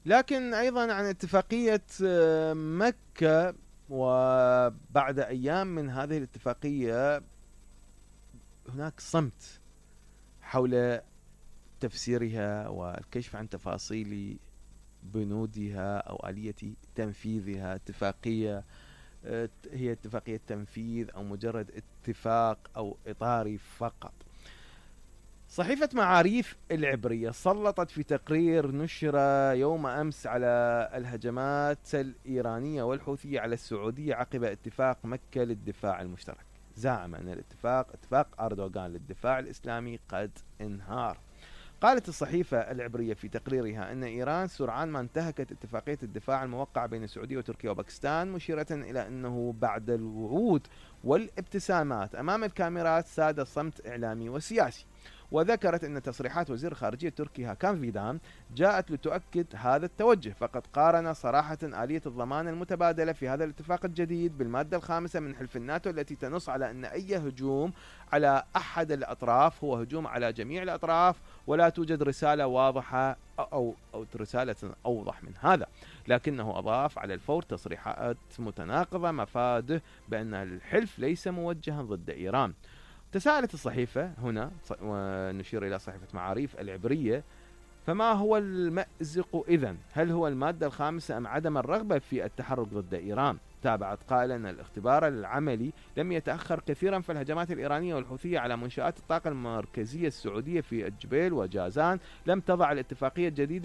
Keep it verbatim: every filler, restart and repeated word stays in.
لكن أيضا عن اتفاقية آه، مكة، وبعد أيام من هذه الاتفاقية هناك صمت حول تفسيرها والكشف عن تفاصيل بنودها أو آلية تنفيذها. اتفاقية آه، هي اتفاقية تنفيذ أو مجرد اتفاق أو إطاري فقط؟ صحيفة معاريف العبرية سلطت في تقرير نشر يوم أمس على الهجمات الإيرانية والحوثية على السعودية عقب اتفاق مكة للدفاع المشترك. زعم أن الاتفاق اتفاق أردوغان للدفاع الإسلامي قد انهار. قالت الصحيفة العبرية في تقريرها أن إيران سرعان ما انتهكت اتفاقية الدفاع الموقعة بين السعودية وتركيا وباكستان، مشيرة إلى أنه بعد الوعود والابتسامات أمام الكاميرات ساد صمت إعلامي وسياسي. وذكرت أن تصريحات وزير خارجية تركي هاكان فيدان جاءت لتؤكد هذا التوجه، فقد قارن صراحة آلية الضمان المتبادلة في هذا الاتفاق الجديد بالمادة الخامسة من حلف الناتو التي تنص على أن أي هجوم على أحد الأطراف هو هجوم على جميع الأطراف، ولا توجد رسالة واضحة أو, أو رسالة أوضح من هذا. لكنه أضاف على الفور تصريحات متناقضة مفاده بأن الحلف ليس موجها ضد إيران. تساءلت الصحيفة هنا، ونشير إلى صحيفة معاريف العبرية، فما هو المأزق إذن؟ هل هو المادة الخامسة أم عدم الرغبة في التحرك ضد إيران؟ تابعت قائلا أن الاختبار العملي لم يتأخر كثيرا، فالهجمات الإيرانية والحوثية على منشآت الطاقة المركزية السعودية في الجبيل وجازان لم تضع الاتفاقية الجديدة